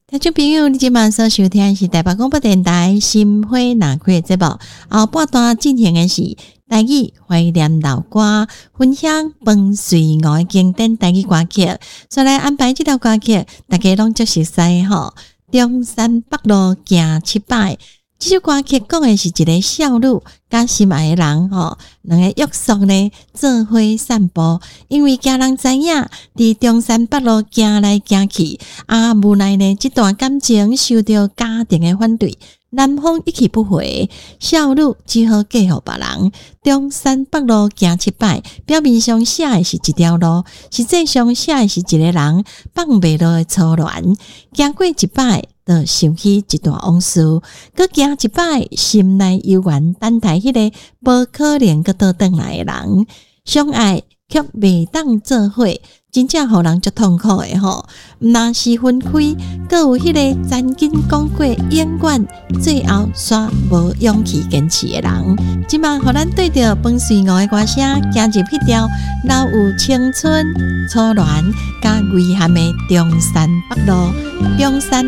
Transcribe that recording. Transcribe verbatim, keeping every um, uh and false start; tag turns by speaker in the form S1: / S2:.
S1: 听众朋友，你今晚所收听的是台北广播电台心花南开的节目，后半段进行的是台语怀念老歌，分享伴随我的经典台语歌曲，所以来安排这条歌曲，大家拢足熟悉吼。中山北路行七摆，这首歌曲讲的是一个少女甲心爱的人吼，两个约束呢做伙散步，因为家人知影伫中山北路行来行去，啊无奈呢，这段感情受到家庭的反对。男方一去不回，少女只好嫁予别人。中山北路行七摆，表面上写的是一条路，实际上写的是一个人放袂落的初恋。行过一摆，就想起一段往事；佮行一摆，心内犹原等待迄个无可能佮倒转来的人。相爱却袂当做伙，真正互人足痛苦的吼。毋但是分开，佮有迄个曾经讲过永远，最后煞无勇气坚持的人。即晚互咱对着伴随我的歌声，行入迄条老有青春、初恋、甲遗憾的中山北路。中山